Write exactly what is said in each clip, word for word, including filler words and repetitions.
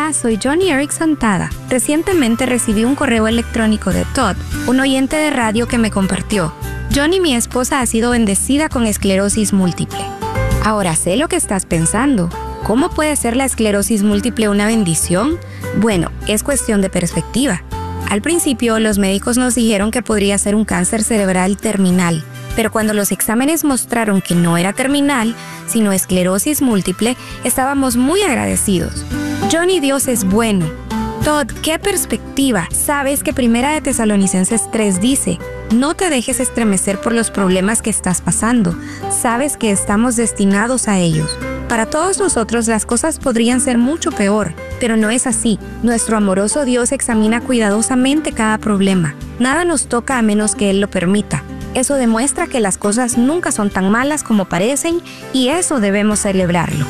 Hola, soy Johnny Erickson Tada. Recientemente recibí un correo electrónico de Todd, un oyente de radio que me compartió: Johnny, mi esposa, ha sido bendecida con esclerosis múltiple. Ahora sé lo que estás pensando. ¿Cómo puede ser la esclerosis múltiple una bendición? Bueno, es cuestión de perspectiva. Al principio, los médicos nos dijeron que podría ser un cáncer cerebral terminal, pero cuando los exámenes mostraron que no era terminal, sino esclerosis múltiple, estábamos muy agradecidos. Johnny, Dios es bueno. Todd, ¿qué perspectiva? Sabes que Primera de Tesalonicenses tres dice: no te dejes estremecer por los problemas que estás pasando. Sabes que estamos destinados a ellos. Para todos nosotros las cosas podrían ser mucho peor, pero no es así. Nuestro amoroso Dios examina cuidadosamente cada problema. Nada nos toca a menos que Él lo permita. Eso demuestra que las cosas nunca son tan malas como parecen, y eso debemos celebrarlo.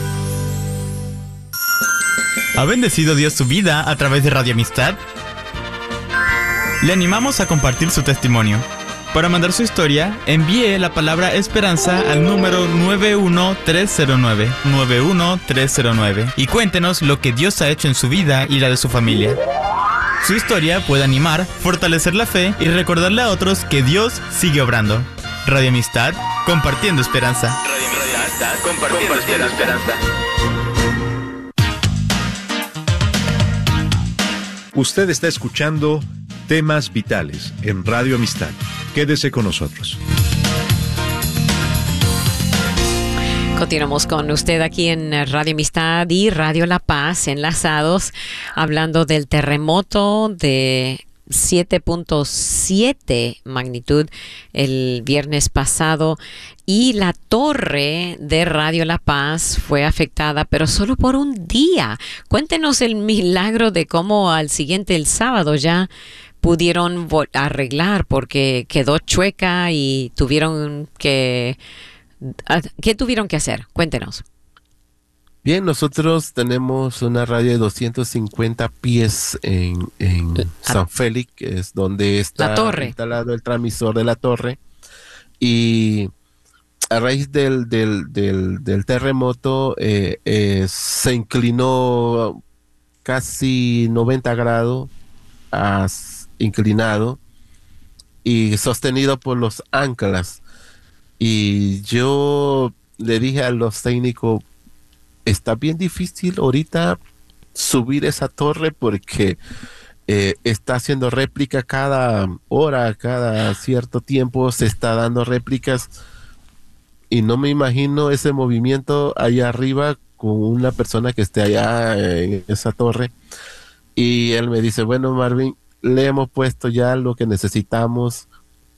¿Ha bendecido Dios su vida a través de Radio Amistad? Le animamos a compartir su testimonio. Para mandar su historia, envíe la palabra esperanza al número nueve uno tres cero nueve, nueve uno tres cero nueve y cuéntenos lo que Dios ha hecho en su vida y la de su familia. Su historia puede animar, fortalecer la fe y recordarle a otros que Dios sigue obrando. Radio Amistad, compartiendo esperanza. Radio Amistad, compartiendo, compartiendo esperanza. Usted está escuchando Temas Vitales en Radio Amistad. Quédese con nosotros. Continuamos con usted aquí en Radio Amistad y Radio La Paz, enlazados, hablando del terremoto de siete punto siete magnitud el viernes pasado, y la torre de Radio La Paz fue afectada, pero solo por un día. Cuéntenos el milagro de cómo al siguiente, el sábado, ya pudieron arreglar, porque quedó chueca y tuvieron que... ¿Qué tuvieron que hacer? Cuéntenos. Bien, nosotros tenemos una radio de doscientos cincuenta pies en, en San Félix, que es donde está instalado el transmisor de la torre. Y a raíz del, del, del, del terremoto eh, eh, se inclinó casi noventa grados, a, inclinado y sostenido por los anclas. Y yo le dije a los técnicos: está bien difícil ahorita subir esa torre porque eh, está haciendo réplica cada hora, cada cierto tiempo se está dando réplicas, y no me imagino ese movimiento allá arriba con una persona que esté allá en esa torre. Y él me dice: bueno, Marvin, le hemos puesto ya lo que necesitamos,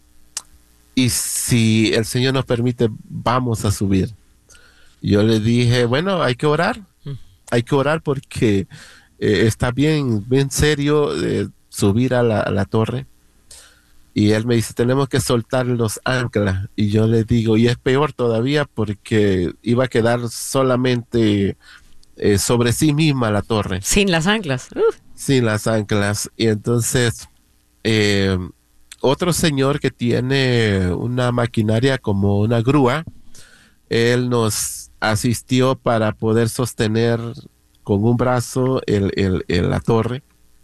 y si el Señor nos permite, vamos a subir. Yo le dije: bueno, hay que orar, hay que orar porque eh, está bien, bien serio eh, subir a la, a la torre. Y él me dice: tenemos que soltar los anclas. Y yo le digo: y es peor todavía porque iba a quedar solamente eh, sobre sí misma la torre. Sin las anclas. Uh. Sin las anclas. Y entonces... Eh, otro señor que tiene una maquinaria como una grúa, él nos asistió para poder sostener con un brazo el, el, el, la torre.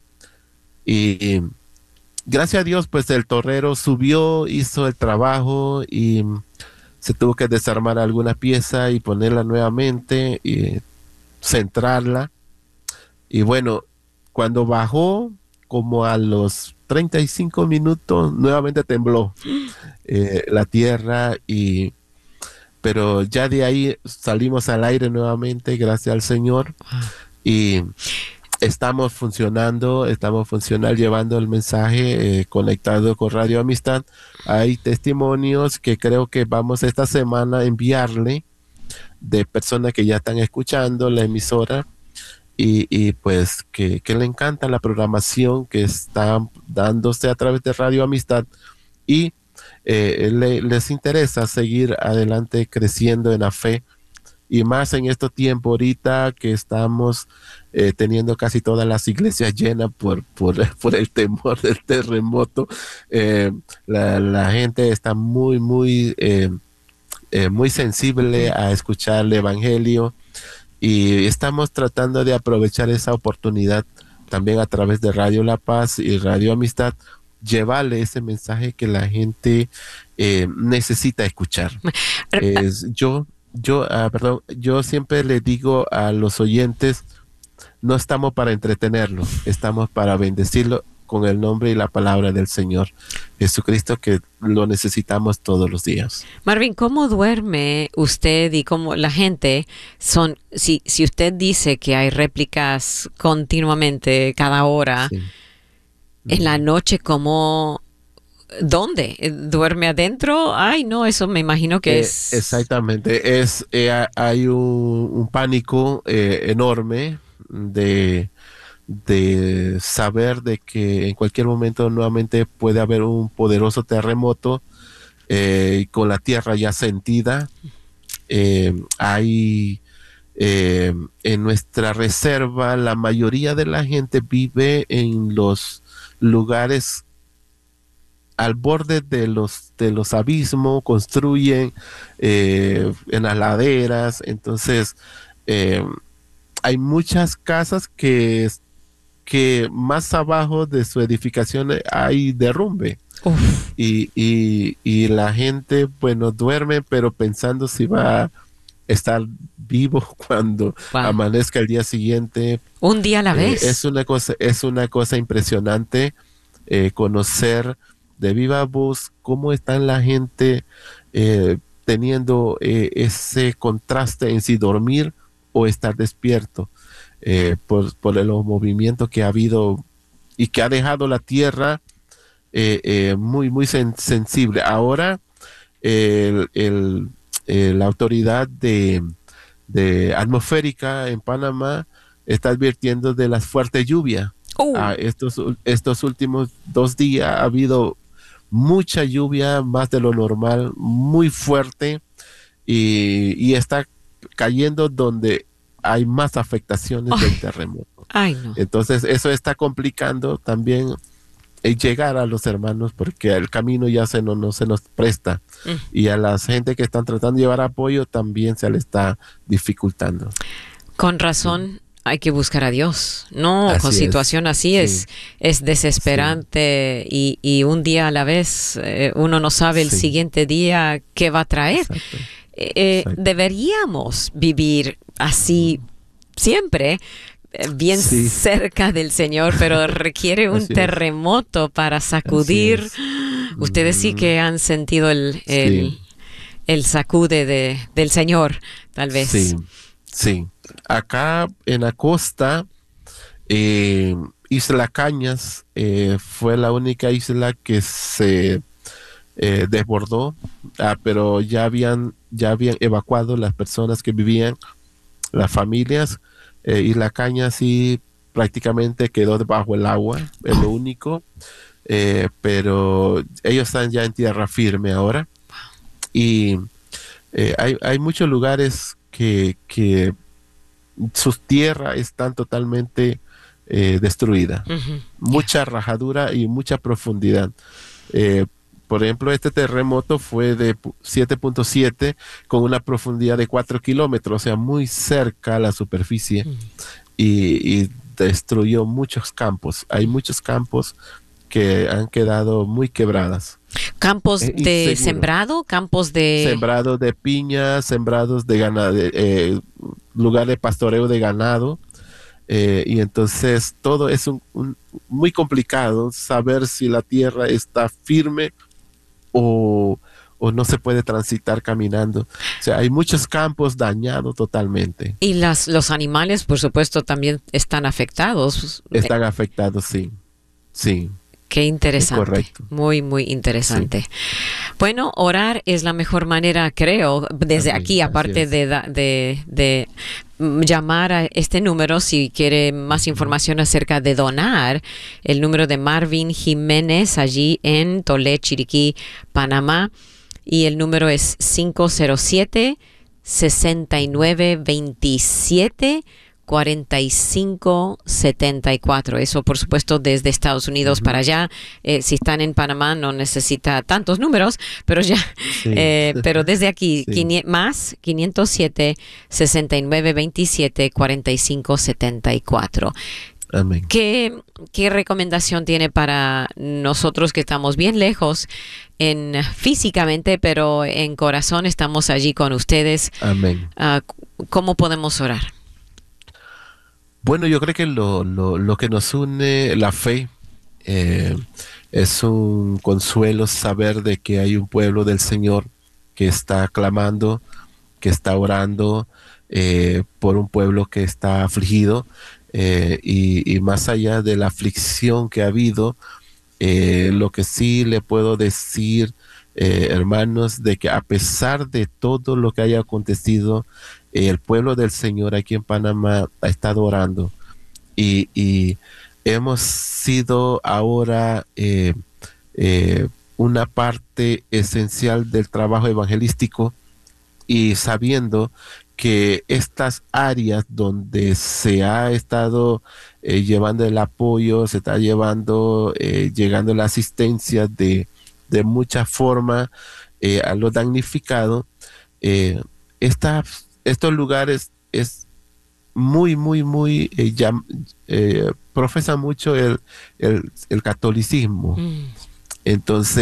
Y gracias a Dios, pues el torrero subió, hizo el trabajo y se tuvo que desarmar alguna pieza y ponerla nuevamente y centrarla. Y bueno, cuando bajó, como a los treinta y cinco minutos, nuevamente tembló eh, la tierra, y pero ya de ahí salimos al aire nuevamente, gracias al Señor, y estamos funcionando, estamos funcionando, llevando el mensaje, eh, conectado con Radio Amistad. Hay testimonios que creo que vamos esta semana a enviarle de personas que ya están escuchando la emisora. Y, y pues que, que le encanta la programación que está dándose a través de Radio Amistad, y eh, le, les interesa seguir adelante creciendo en la fe, y más en este tiempo ahorita que estamos eh, teniendo casi todas las iglesias llenas por, por, por el temor del terremoto. Eh, la, la gente está muy muy eh, eh, muy sensible a escuchar el evangelio. y estamos tratando de aprovechar esa oportunidad también a través de Radio La Paz y Radio Amistad, llevarle ese mensaje que la gente eh, necesita escuchar. Es, yo, yo, ah, perdón, yo siempre le digo a los oyentes, no estamos para entretenerlos, estamos para bendecirlo con el nombre y la palabra del Señor Jesucristo, que lo necesitamos todos los días. Marvin, ¿cómo duerme usted y cómo la gente son, si, si usted dice que hay réplicas continuamente, cada hora, sí. En la noche, ¿cómo, dónde? ¿Duerme adentro? Ay, no, eso me imagino que eh, es... Exactamente, es, eh, hay un, un pánico eh, enorme de... de saber de que en cualquier momento nuevamente puede haber un poderoso terremoto eh, con la tierra ya sentida. Eh, hay eh, en nuestra reserva, la mayoría de la gente vive en los lugares al borde de los de los abismos, construyen eh, en las laderas, entonces eh, hay muchas casas que que más abajo de su edificación hay derrumbe. Y, y, y la gente, bueno, duerme, pero pensando si va a estar vivo cuando wow. amanezca el día siguiente. Un día a la vez. Eh, es una cosa, es una cosa impresionante eh, conocer de viva voz cómo está la gente eh, teniendo eh, ese contraste en si dormir o estar despierto. Eh, por, por los movimientos que ha habido y que ha dejado la tierra eh, eh, muy muy sen sensible. Ahora el, el, el, la autoridad de, de atmosférica en Panamá está advirtiendo de las fuertes lluvias. Uh. Ah, estos, estos últimos dos días ha habido mucha lluvia, más de lo normal, muy fuerte, y, y está cayendo donde hay más afectaciones Ay. del terremoto. Ay, no. Entonces eso está complicando también el llegar a los hermanos, porque el camino ya se no, no se nos presta mm. y a la gente que están tratando de llevar apoyo también se le está dificultando. Con razón sí. hay que buscar a Dios. No, así con situación es. así sí. es es desesperante sí. y, y un día a la vez eh, uno no sabe el sí. siguiente día qué va a traer. Exacto. Eh, Exacto. Deberíamos vivir así siempre, eh, bien sí. cerca del Señor, pero requiere un terremoto es. para sacudir. Ustedes sí que han sentido el, el, sí. el sacude de, del Señor, tal vez. Sí, sí. Acá en la costa, eh, Isla Cañas eh, fue la única isla que se eh, desbordó, ah, pero ya habían ya habían evacuado las personas que vivían, las familias, eh, y la caña sí prácticamente quedó debajo del agua, es lo único, eh, pero ellos están ya en tierra firme ahora, y eh, hay, hay muchos lugares que, que sus tierras están totalmente eh, destruidas, uh-huh. mucha rajadura y mucha profundidad. Eh, Por ejemplo, este terremoto fue de siete punto siete con una profundidad de cuatro kilómetros, o sea, muy cerca a la superficie, mm. y, y destruyó muchos campos. Hay muchos campos que han quedado muy quebradas. ¿Campos eh, de seguro. sembrado? ¿Campos de...? Sembrados de piña, sembrados de ganado, eh, lugar de pastoreo de ganado. Eh, y entonces todo es un, un, muy complicado saber si la tierra está firme O, o no se puede transitar caminando. O sea, hay muchos campos dañados totalmente. Y las, los animales, por supuesto, también están afectados. Están afectados, sí. Sí. Qué interesante. Correcto. Muy, muy interesante. Sí. Bueno, orar es la mejor manera, creo, desde así, aquí, aparte de, de, de llamar a este número si quiere más información acerca de donar, el número de Marvin Jiménez allí en Tolé, Chiriquí, Panamá, y el número es cinco cero siete, seis nueve dos siete, cuarenta y cinco setenta y cuatro. Eso, por supuesto, desde Estados Unidos uh-huh. para allá. Eh, si están en Panamá, no necesita tantos números, pero ya, sí. eh, pero desde aquí, sí. quini- más quinientos siete, sesenta y nueve veintisiete, cuarenta y cinco setenta y cuatro. Amén. ¿Qué, ¿Qué recomendación tiene para nosotros que estamos bien lejos en físicamente, pero en corazón estamos allí con ustedes? Amén. Uh, ¿Cómo podemos orar? Bueno, yo creo que lo, lo, lo que nos une, la fe, eh, es un consuelo saber de que hay un pueblo del Señor que está clamando, que está orando eh, por un pueblo que está afligido, eh, y, y más allá de la aflicción que ha habido, eh, lo que sí le puedo decir, eh, hermanos, de que a pesar de todo lo que haya acontecido, el pueblo del Señor aquí en Panamá ha estado orando y, y hemos sido ahora eh, eh, una parte esencial del trabajo evangelístico, y sabiendo que estas áreas donde se ha estado eh, llevando el apoyo, se está llevando, eh, llegando la asistencia de, de mucha forma eh, a los damnificados, eh, estas estos lugares es muy, muy, muy, eh, ya, eh, profesa mucho el, el, el catolicismo. Mm. Entonces,